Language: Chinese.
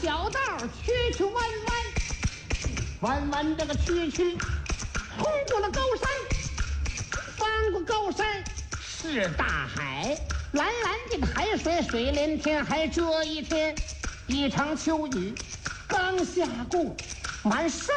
小道曲弯弯这个曲，通过了高山，翻过高山是大海，蓝蓝的海水，水连天。还这一天，一场秋雨刚下过，满山